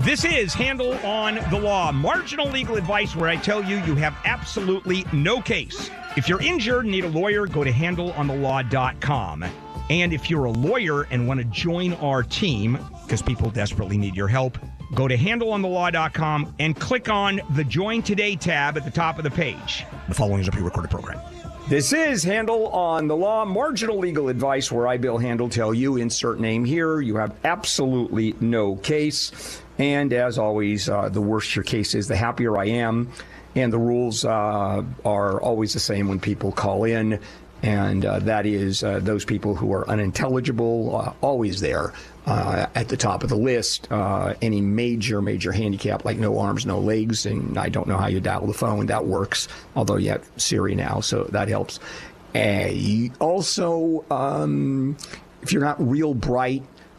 This is Handle on the Law, marginal legal advice where I tell you you have absolutely no case. If you're injured and need a lawyer, go to handleonthelaw.com. And if you're a lawyer and want to join our team, because people desperately need your help, go to handleonthelaw.com and click on the Join Today tab at the top of the page. The following is a pre-recorded program. This is Handle on the Law, marginal legal advice where I, Bill Handel, tell you, insert name here, you have absolutely no case. And as always, the worse your case is, the happier I am. And the rules are always the same when people call in. And that is those people who are unintelligible, always there at the top of the list. Any major handicap like no arms, no legs, and I don't know how you dial the phone. That works, although you have Siri now, so that helps. Also, if you're not real bright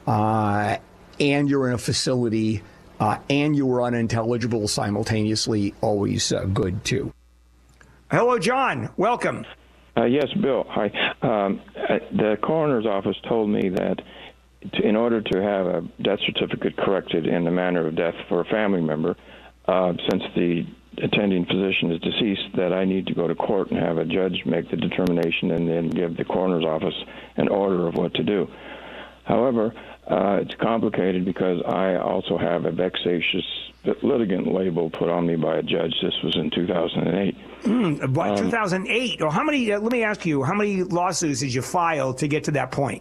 and you're in a facility and you were unintelligible simultaneously, always good too. Hello, John. Welcome. Yes, Bill. Hi. The coroner's office told me that in order to have a death certificate corrected in the manner of death for a family member, since the attending physician is deceased, that I need to go to court and have a judge make the determination and then give the coroner's office an order of what to do. However, it's complicated because I also have a vexatious litigant label put on me by a judge. This was in 2008. 2008? Or how many? Let me ask you, how many lawsuits did you file to get to that point?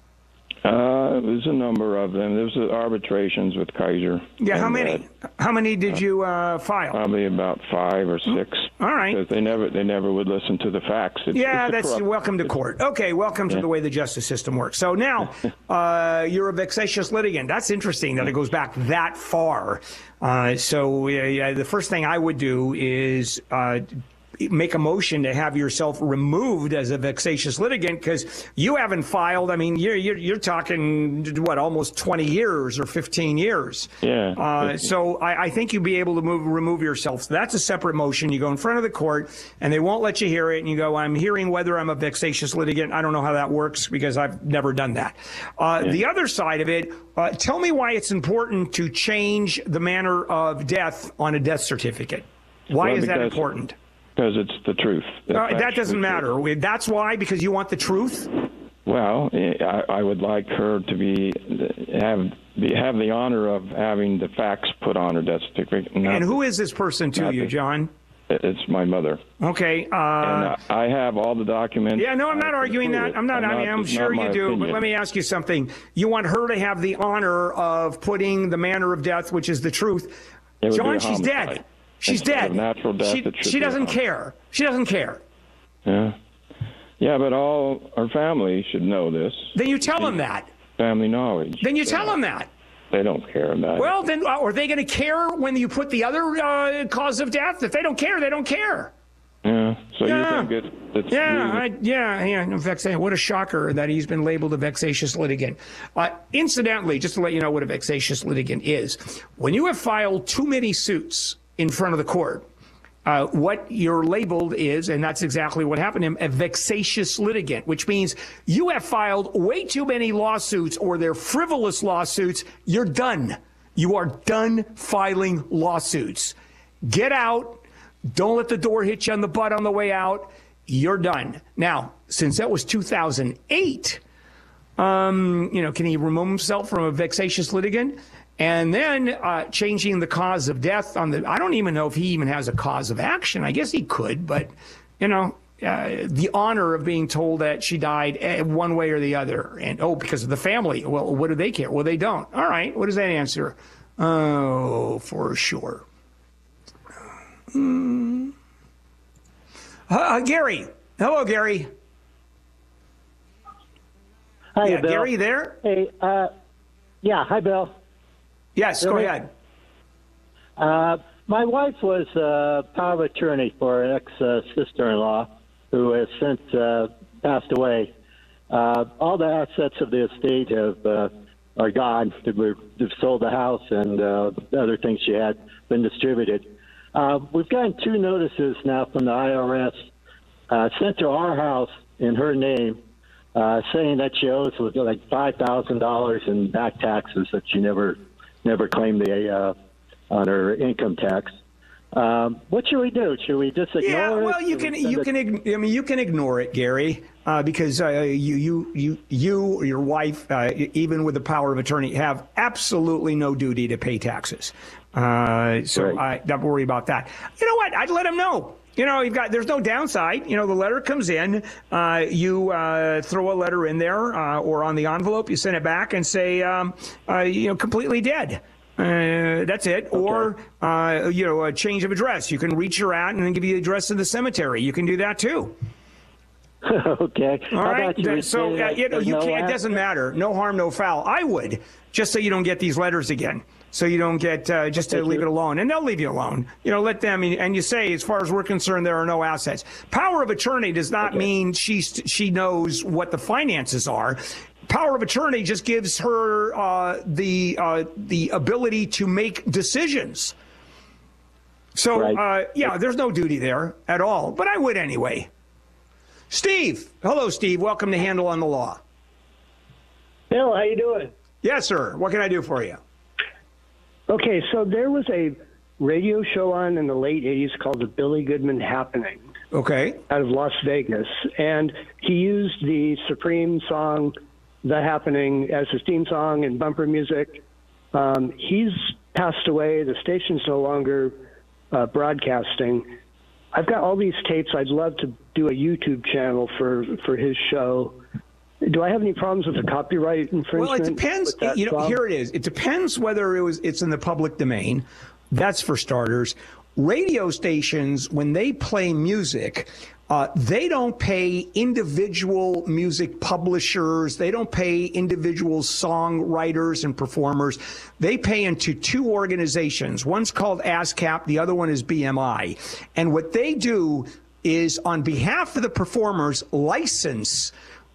There's a number of them. There was arbitrations with Kaiser. Yeah, how many? How many did you file? Probably about 5 or 6. All right. Because they never would listen to the facts. That's welcome to court. Okay, welcome to the way the justice system works. So now you're a vexatious litigant. That's interesting that it goes back that far. So the first thing I would do is make a motion to have yourself removed as a vexatious litigant because you haven't filed. I mean, you're talking, what, almost 20 years or 15 years. Yeah. So I think you'd be able to remove yourself. So that's a separate motion. You go in front of the court, and they won't let you hear it, and you go, I'm hearing whether I'm a vexatious litigant. I don't know how that works because I've never done that. The other side of it, tell me why it's important to change the manner of death on a death certificate. Why is that important? Because it's the truth. That doesn't matter. That's why? Because you want the truth? Well, I would like her to have the honor of having the facts put on her death certificate. And who is this person to you, John? It's my mother. Okay. And I have all the documents. Yeah, no, I'm not arguing that. I'm sure you do. But let me ask you something. You want her to have the honor of putting the manner of death, which is the truth. John, she's dead. She's dead. Natural death. She doesn't care. She doesn't care. Yeah. Yeah, but all our family should know this. Then you tell them that. Family knowledge. Then you tell them that. They don't care about it. Well, then are they going to care when you put the other cause of death? If they don't care, they don't care. Yeah. So you think it's Yeah. What a shocker that he's been labeled a vexatious litigant. Incidentally, just to let you know what a vexatious litigant is, when you have filed too many suits in front of the court, what you're labeled is, and that's exactly what happened to him, a vexatious litigant, which means you have filed way too many lawsuits or they're frivolous lawsuits. You're done. You are done filing lawsuits. Get out. Don't let the door hit you on the butt on the way out. You're done. Now, since that was 2008, can he remove himself from a vexatious litigant? And then changing the cause of death I don't even know if he even has a cause of action. I guess he could, but, the honor of being told that she died one way or the other. And, because of the family. Well, what do they care? Well, they don't. All right. What does that answer? Oh, for sure. Gary. Hello, Gary. Hi, Bill. Gary, there? Hey, hi, Bill. Yes, go ahead. My wife was power of attorney for an ex-sister-in-law who has since passed away. All the assets of the estate are gone. They've sold the house and the other things she had been distributed. We've gotten 2 notices now from the IRS sent to our house in her name, saying that she owes like $5,000 in back taxes that she never never claimed on her income tax. What should we do? Should we just ignore it? Yeah, well, you can ignore it, Gary, because you or your wife, even with the power of attorney, have absolutely no duty to pay taxes. Right. Don't worry about that. You know what? I'd let him know. There's no downside. The letter comes in, you throw a letter in there, or on the envelope, you send it back and say, completely dead. That's it. Okay. Or, a change of address. You can reach her out and then give you the address of the cemetery. You can do that too. Okay. All right. So, you can't, it doesn't matter. No harm, no foul. I would, just so you don't get these letters again. So you don't get, just to leave it alone. And they'll leave you alone. Let them, and you say, as far as we're concerned, there are no assets. Power of attorney does not mean she knows what the finances are. Power of attorney just gives her the ability to make decisions. So, there's no duty there at all. But I would anyway. Steve. Hello, Steve. Welcome to Handle on the Law. Bill, how you doing? Yes, sir. What can I do for you? Okay, so there was a radio show on in the late 80s called The Billy Goodman Happening. Okay. Out of Las Vegas. And he used the Supreme song, The Happening, as his theme song and bumper music. He's passed away. The station's no longer broadcasting. I've got all these tapes. I'd love to do a YouTube channel for his show. Do I have any problems with the copyright infringement? Well, it depends. Here it is. It depends whether it's in the public domain. That's for starters. Radio stations, when they play music, they don't pay individual music publishers. They don't pay individual songwriters and performers. They pay into two organizations. One's called ASCAP. The other one is BMI. And what they do is, on behalf of the performers, license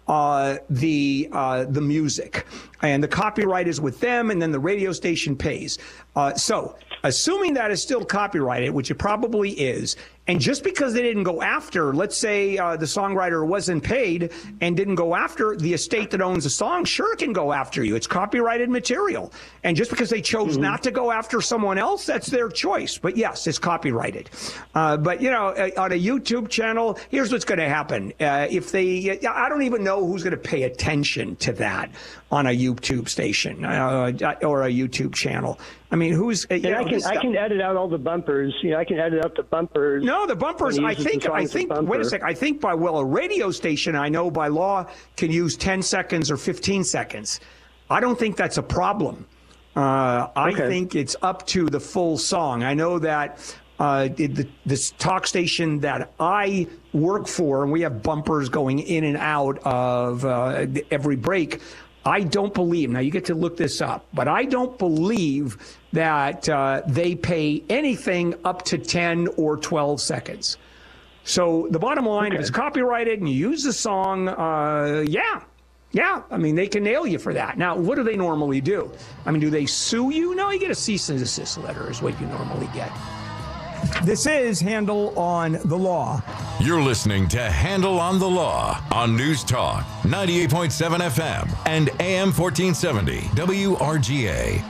the music, and the copyright is with them, and then the radio station pays. So assuming that is still copyrighted, which it probably is, and just because they didn't go after, let's say the songwriter wasn't paid and didn't go after the estate that owns the song, sure can go after you. It's copyrighted material. And just because they chose not to go after someone else, that's their choice. But yes, it's copyrighted. But on a YouTube channel, here's what's going to happen. I don't even know who's going to pay attention to that on a YouTube station or a YouTube channel. I mean, I can edit out all the bumpers. I can edit out the bumpers. No, the bumpers. I think. Wait a sec. I think a radio station, I know by law, can use 10 seconds or 15 seconds. I don't think that's a problem. I think it's up to the full song. I know that this talk station that I work for, and we have bumpers going in and out of every break. I don't believe, now you get to look this up, but I don't believe that they pay anything up to 10 or 12 seconds. So the bottom line, if it's copyrighted and you use the song, yeah. I mean, they can nail you for that. Now, what do they normally do? I mean, do they sue you? No, you get a cease and desist letter is what you normally get. This is Handle on the Law. You're listening to Handle on the Law on News Talk 98.7 FM and AM 1470 WRGA.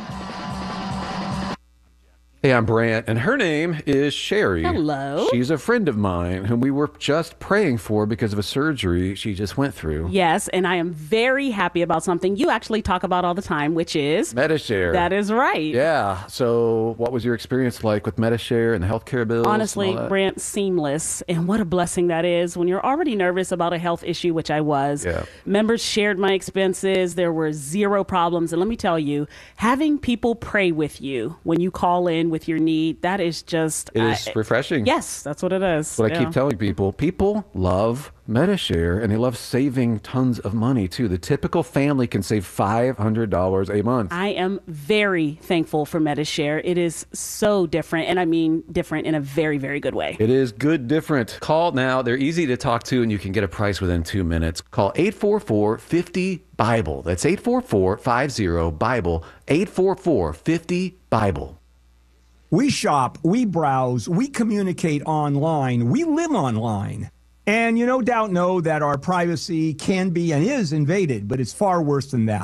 Hey, I'm Brant, and her name is Sherry. Hello. She's a friend of mine whom we were just praying for because of a surgery she just went through. Yes, and I am very happy about something you actually talk about all the time, which is Medi-Share. That is right. Yeah. So what was your experience like with Medi-Share and the healthcare bills? Honestly, Brant, seamless. And what a blessing that is when you're already nervous about a health issue, which I was. Yeah. Members shared my expenses. There were zero problems. And let me tell you, having people pray with you when you call in with your need, that is just... It is refreshing. Yes, that's what it is. What I keep telling people. People love Medi-Share, and they love saving tons of money, too. The typical family can save $500 a month. I am very thankful for Medi-Share. It is so different, and I mean different in a very, very good way. It is good different. Call now. They're easy to talk to, and you can get a price within 2 minutes. Call 844-50-BIBLE. That's 844-50-BIBLE. 844-50-BIBLE. We shop, we browse, we communicate online, we live online. And you no doubt know that our privacy can be and is invaded, but it's far worse than that.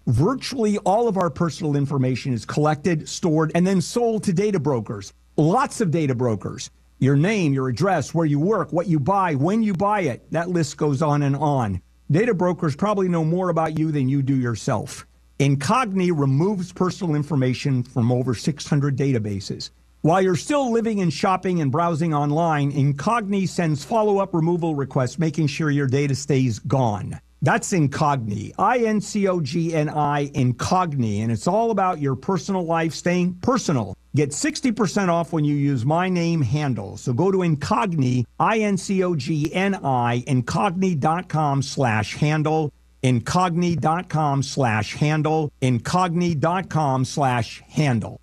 Virtually all of our personal information is collected, stored, and then sold to data brokers. Lots of data brokers. Your name, your address, where you work, what you buy, when you buy it. That list goes on and on. Data brokers probably know more about you than you do yourself. Incogni removes personal information from over 600 databases. While you're still living and shopping and browsing online, Incogni sends follow-up removal requests, making sure your data stays gone. That's Incogni, I-N-C-O-G-N-I, Incogni, and it's all about your personal life staying personal. Get 60% off when you use my name handle. So go to Incogni, I-N-C-O-G-N-I, Incogni.com/handle, Incogni.com/handle, Incogni.com/handle.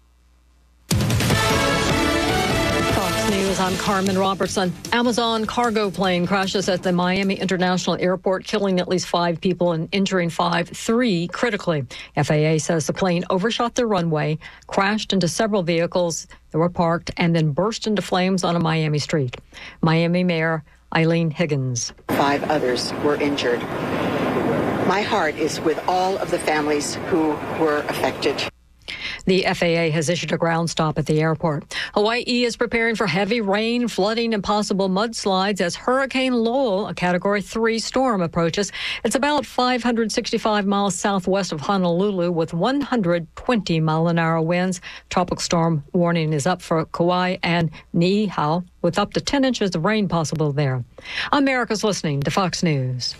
News, I'm Carmen Robertson. Amazon cargo plane crashes at the Miami International Airport, killing at least 5 people and injuring 3 critically. FAA says the plane overshot the runway, crashed into several vehicles that were parked, and then burst into flames on a Miami street. Miami Mayor Eileen Higgins. 5 others were injured. My heart is with all of the families who were affected. The FAA has issued a ground stop at the airport. Hawaii is preparing for heavy rain, flooding, and possible mudslides as Hurricane Lowell, a Category 3 storm, approaches. It's about 565 miles southwest of Honolulu with 120-mile-an-hour winds. Tropical storm warning is up for Kauai and Niihau with up to 10 inches of rain possible there. America's listening to Fox News.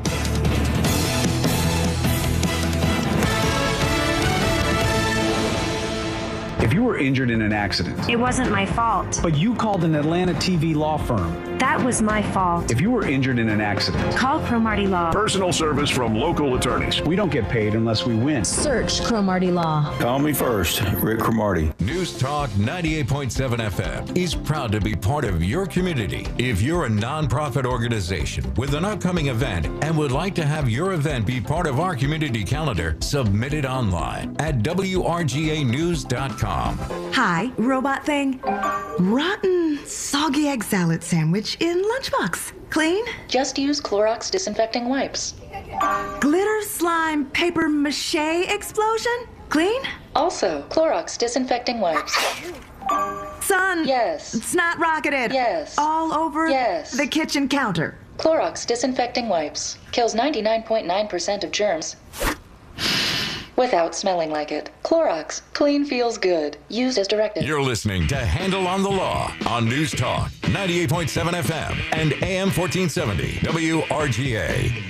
If you were injured in an accident, it wasn't my fault. But you called an Atlanta TV law firm. That was my fault. If you were injured in an accident, call Cromartie Law. Personal service from local attorneys. We don't get paid unless we win. Search Cromartie Law. Call me first, Rick Cromartie. News Talk 98.7 FM is proud to be part of your community. If you're a nonprofit organization with an upcoming event and would like to have your event be part of our community calendar, submit it online at WRGAnews.com. Hi, robot thing. Rotten, soggy egg salad sandwich in lunchbox. Clean? Just use Clorox disinfecting wipes. Glitter slime paper mache explosion? Clean? Also, Clorox disinfecting wipes. Son. Yes. Snot rocketed. Yes. All over yes. the kitchen counter. Clorox disinfecting wipes. Kills 99.9% of germs without smelling like it. Clorox. Clean feels good. Used as directed. You're listening to Handle on the Law on News Talk 98.7 FM and AM 1470 WRGA.